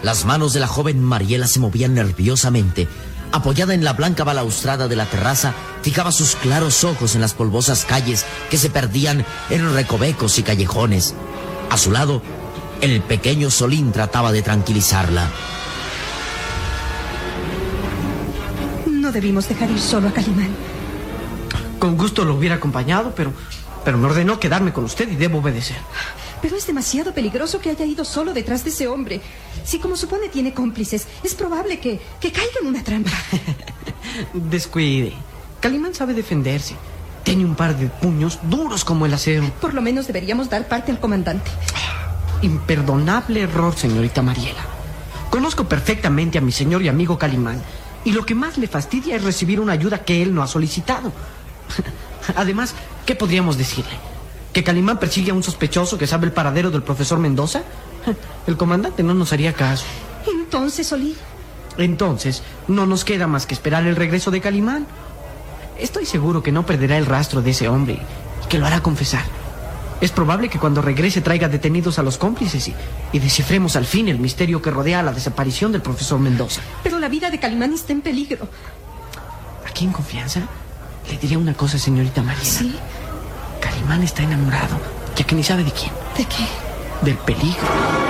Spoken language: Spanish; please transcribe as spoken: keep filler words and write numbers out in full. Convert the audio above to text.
Las manos de la joven Mariela se movían nerviosamente. Apoyada en la blanca balaustrada de la terraza, fijaba sus claros ojos en las polvosas calles que se perdían en recovecos y callejones. A su lado, el pequeño Solín trataba de tranquilizarla. No debimos dejar ir solo a Calimán. Con gusto lo hubiera acompañado, pero, pero me ordenó quedarme con usted y debo obedecer. Pero es demasiado peligroso que haya ido solo detrás de ese hombre. Si, como supone, tiene cómplices, es probable que, que caiga en una trampa. Descuide. Calimán sabe defenderse. Tiene un par de puños duros como el acero. Por lo menos deberíamos dar parte al comandante. Imperdonable error, señorita Mariela. Conozco perfectamente a mi señor y amigo Calimán, y lo que más le fastidia es recibir una ayuda que él no ha solicitado. Además, ¿qué podríamos decirle? ¿Que Calimán persigue a un sospechoso que sabe el paradero del profesor Mendoza? El comandante no nos haría caso. Entonces, Solín. Entonces, no nos queda más que esperar el regreso de Calimán. Estoy seguro que no perderá el rastro de ese hombre y que lo hará confesar. Es probable que cuando regrese traiga detenidos a los cómplices y, y descifremos al fin el misterio que rodea la desaparición del profesor Mendoza. Pero la vida de Calimán está en peligro. Aquí en confianza le diré una cosa, señorita Mariela. ¿Sí? Calimán está enamorado, ya que ni sabe de quién. ¿De qué? Del peligro.